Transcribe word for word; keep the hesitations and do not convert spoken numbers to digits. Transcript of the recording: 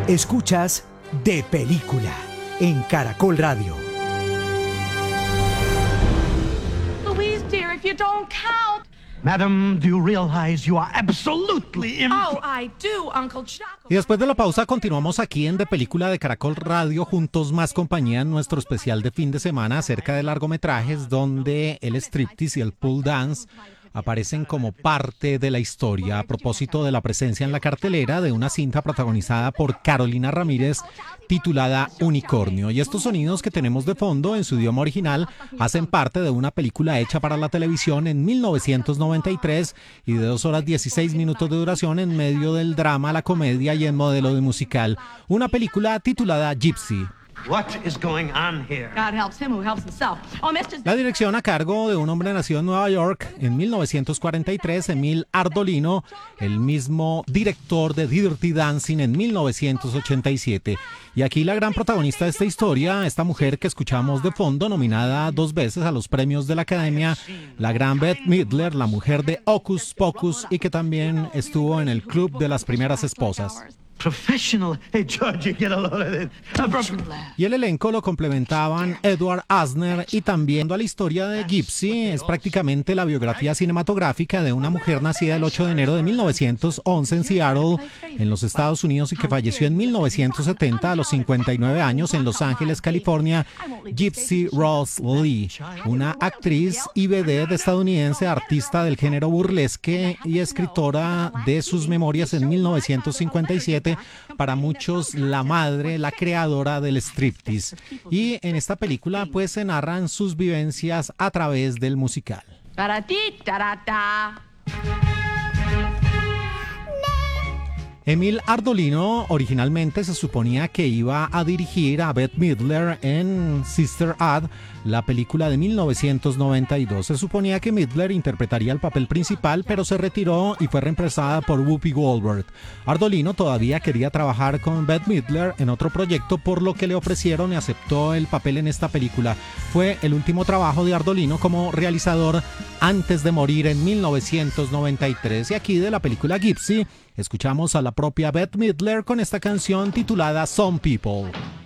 Escuchas De Película en Caracol Radio. Louise, dear, if you don't count. Madam, do you realize you are absolutely imp- Oh, I do, Uncle Jocko. Y después de la pausa continuamos aquí en De Película de Caracol Radio, juntos más compañía en nuestro especial de fin de semana acerca de largometrajes donde el striptease y el pole dance aparecen como parte de la historia a propósito de la presencia en la cartelera de una cinta protagonizada por Carolina Ramírez titulada Unicornio. Y estos sonidos que tenemos de fondo en su idioma original hacen parte de una película hecha para la televisión en mil novecientos noventa y tres y de dos horas dieciséis minutos de duración en medio del drama, la comedia y en modelo de musical. Una película titulada Gypsy. What is going on here? God helps him who helps himself. Oh, mister La dirección a cargo de un hombre nacido en Nueva York en mil novecientos cuarenta y tres, Emil Ardolino, el mismo director de Dirty Dancing en mil novecientos ochenta y siete. Y aquí la gran protagonista de esta historia, esta mujer que escuchamos de fondo, nominada dos veces a los premios de la Academia, la gran Bette Midler, la mujer de Hocus Pocus y que también estuvo en el Club de las Primeras Esposas. Professional. Hey, George, you get a load of this. Uh, prof- Y el elenco lo complementaban Edward Asner y también a la historia de Gypsy. Es prácticamente la biografía cinematográfica de una mujer nacida el ocho de enero de mil novecientos once en Seattle, en los Estados Unidos, y que falleció en mil novecientos setenta a los cincuenta y nueve años en Los Ángeles, California. Gypsy Rose Lee, una actriz y vedette estadounidense, artista del género burlesque y escritora de sus memorias en mil novecientos cincuenta y siete, para muchos la madre, la creadora del striptease. Y en esta película pues se narran sus vivencias a través del musical. Taratí, tarata. Emil Ardolino originalmente se suponía que iba a dirigir a Bette Midler en Sister Act, la película de mil novecientos noventa y dos. Se suponía que Midler interpretaría el papel principal, pero se retiró y fue reemplazada por Whoopi Goldberg. Ardolino todavía quería trabajar con Bette Midler en otro proyecto, por lo que le ofrecieron y aceptó el papel en esta película. Fue el último trabajo de Ardolino como realizador antes de morir en mil novecientos noventa y tres. Y aquí de la película Gypsy escuchamos a la propia Bette Midler con esta canción titulada Some People.